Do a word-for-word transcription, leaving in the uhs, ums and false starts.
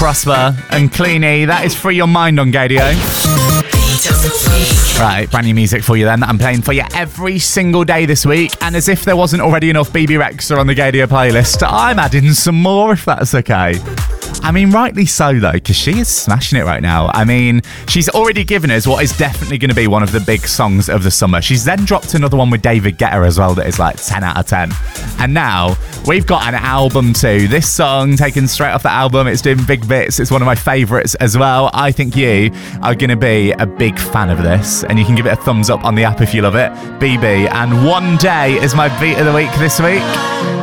Prosper and Cleanie. That is Free Your Mind on Gadio. Right, brand new music for you then that I'm playing for you every single day this week. And as if there wasn't already enough B B Rexa on the Gadio playlist, I'm adding some more if that's okay. I mean, rightly so, though, because she is smashing it right now. I mean, she's already given us what is definitely going to be one of the big songs of the summer. She's then dropped another one with David Guetta as well that is like ten out of ten. And now we've got an album too. This song taken straight off the album. It's doing big bits. It's one of my favourites as well. I think you are going to be a big fan of this. And you can give it a thumbs up on the app if you love it. B B and One Day is my beat of the week this week.